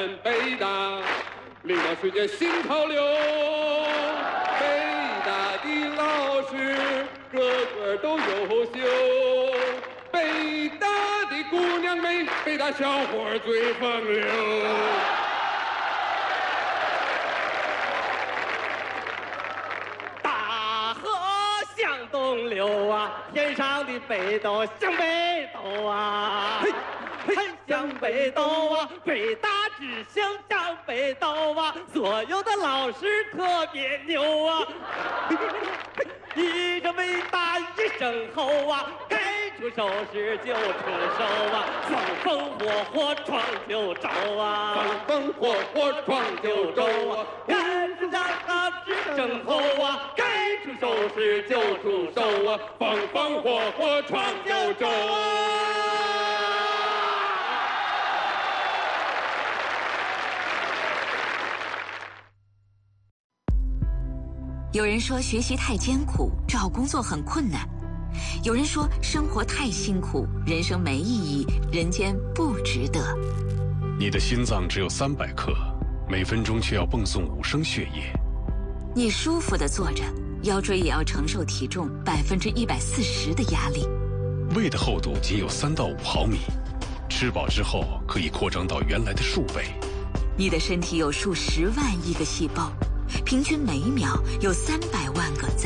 们北大，领导世界新潮流。北大的老师个个都优秀，北大的姑娘美，北大小伙最风流。 大河向东流啊，天上的北斗向北斗啊，向北斗啊，北大只向北斗啊，所有的老师特别牛啊，一声伟大一声吼啊，该出手时就出手啊，风风火火闯九州啊， 风风火火闯九州啊， 该出战啊只争吼啊，该出手时就出手啊， 风风火火闯九州啊。 有人说学习太艰苦，找工作很困难；有人说生活太辛苦，人生没意义，人间不值得。 你的心脏只有300克，每分钟却要泵送5升血液。 你舒服地坐着，腰椎也要承受体重140%的压力。 胃的厚度仅有3到5毫米，吃饱之后可以扩张到原来的数倍。 你的身体有数10万亿个细胞，平均每秒有300万个在